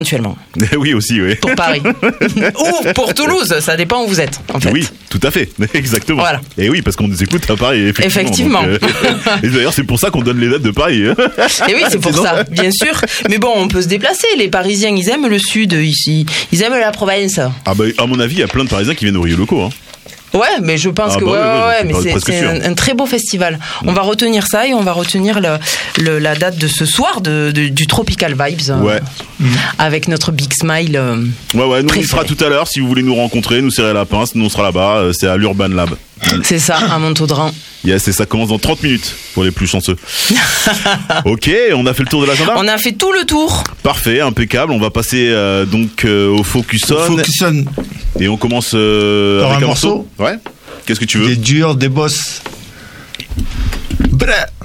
Éventuellement. Oui, aussi, oui. Pour Paris. Ou pour Toulouse, ça dépend où vous êtes, en fait. Oui, tout à fait, exactement. Voilà. Et oui, parce qu'on nous écoute à Paris, effectivement. Donc, et d'ailleurs, c'est pour ça qu'on donne les dates de Paris. Et oui, c'est pour ça, bien sûr. Mais bon, on peut se déplacer. Les Parisiens, ils aiment le sud ici. Ils aiment la province. Ah bah, à mon avis, il y a plein de Parisiens qui viennent aux Rieux locaux. Hein. Ouais, mais je pense que mais c'est un très beau festival. On va retenir ça et on va retenir la date de ce soir du Tropical Vibes. Avec notre Big Smile. Ouais, nous on y sera tout à l'heure. Si vous voulez nous rencontrer, nous serrer la pince, nous on sera là-bas. C'est à l'Urban Lab. C'est ça, à Montaudran. Yes, et ça commence dans 30 minutes pour les plus chanceux. Ok, on a fait le tour de l'agenda. On a fait tout le tour. Parfait, impeccable. On va passer donc au Focus On. Et on commence avec un morceau. Ouais. Qu'est-ce que tu veux? Des durs, des boss. Bref.